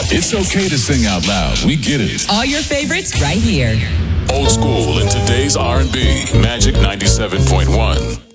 It's okay to sing out loud. We get it. All your favorites right here. Old school in today's R&B. Magic 97.1.